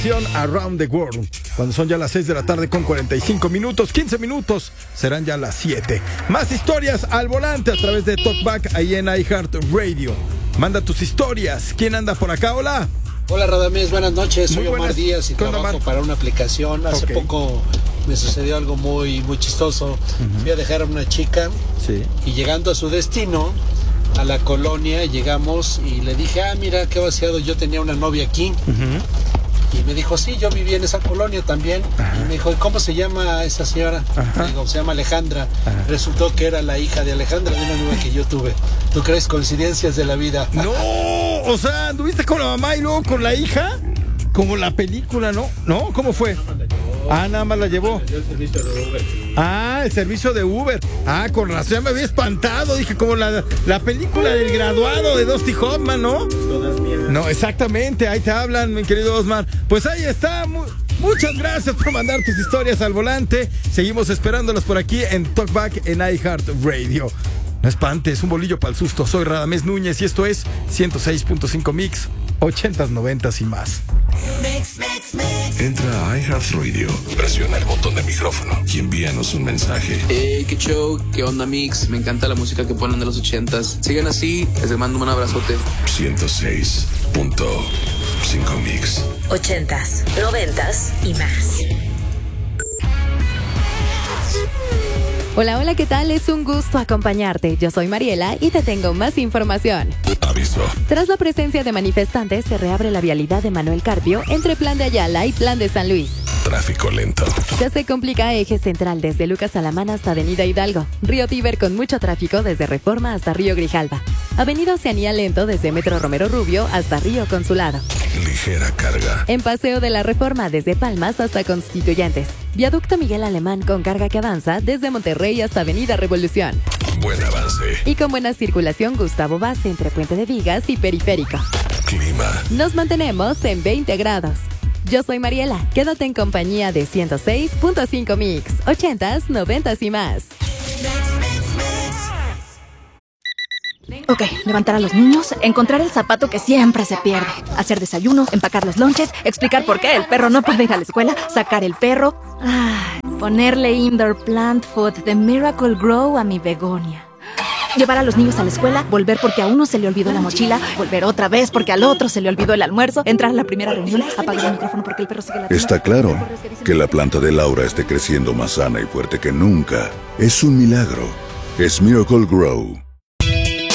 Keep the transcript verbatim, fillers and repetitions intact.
Around the World, cuando son ya las seis de la tarde con cuarenta y cinco minutos, quince minutos, serán ya las siete. Más historias al volante a través de Talkback ahí en iHeartRadio. Manda tus historias. ¿Quién anda por acá? Hola. Hola Radamés, buenas noches. Soy Muy Omar buenas. Díaz y trabajo Omar? para una aplicación. Hace Okay. poco me sucedió algo muy, muy chistoso. Uh-huh. Fui a dejar a una chica sí. y llegando a su destino, a la colonia, llegamos y le dije, ah, mira, qué vaciado, yo tenía una novia aquí. Uh-huh. Y me dijo, sí, yo viví en esa colonia también. Ajá. Y me dijo, ¿y cómo se llama esa señora? Ajá. Digo, se llama Alejandra. Ajá. Resultó que era la hija de Alejandra, de una novia que yo tuve. ¿Tú crees coincidencias de la vida? No, o sea, ¿anduviste con la mamá y luego con la hija? Como la película, ¿no? ¿No? ¿Cómo fue? Ah, nada más la llevó. El servicio de Uber. Ah, el servicio de Uber. Ah, con razón, ya me había espantado. Dije, como la, la película del graduado de Dusty Hoffman, ¿no? Todas mías. No, exactamente, ahí te hablan, mi querido Osmar. Pues ahí está. Mu- muchas gracias por mandar tus historias al volante. Seguimos esperándolas por aquí en Talkback en iHeartRadio. No espantes, un bolillo para el susto. Soy Radamés Núñez y esto es ciento seis punto cinco Mix, ochentas, noventas y más. Mix, mix, mix. Entra a iHeartRadio, presiona el botón de micrófono y envíanos un mensaje. Hey, qué show, qué onda Mix, me encanta la música que ponen de los ochentas. Sigan así, les mando un abrazote. ciento seis punto cinco Mix. Ochentas, noventas y más. Hola, hola, ¿qué tal? Es un gusto acompañarte. Yo soy Mariela y te tengo más información. Aviso. Tras la presencia de manifestantes, se reabre la vialidad de Manuel Carpio entre Plan de Ayala y Plan de San Luis. Tráfico lento. Ya se complica eje central desde Lucas Alamán hasta Avenida Hidalgo. Río Tíber con mucho tráfico desde Reforma hasta Río Grijalva. Avenida Oceanía lento desde Metro Romero Rubio hasta Río Consulado. Ligera carga. En Paseo de la Reforma desde Palmas hasta Constituyentes. Viaducto Miguel Alemán con carga que avanza desde Monterrey hasta Avenida Revolución. Buen avance. Y con buena circulación Gustavo Vaz entre Puente de Vigas y Periférico. Clima. Nos mantenemos en veinte grados. Yo soy Mariela, quédate en compañía de ciento seis punto cinco Mix, ochentas, noventas y más. Ok, levantar a los niños, encontrar el zapato que siempre se pierde, hacer desayuno, empacar los lonches, explicar por qué el perro no puede ir a la escuela, sacar el perro, ah, ponerle indoor plant food de Miracle Grow a mi begonia. Llevar a los niños a la escuela, volver porque a uno se le olvidó la mochila, volver otra vez porque al otro se le olvidó el almuerzo, entrar a la primera reunión, apagar el micrófono porque el perro sigue latiendo. Está claro que la planta de Laura esté creciendo más sana y fuerte que nunca. Es un milagro. Es Miracle Grow.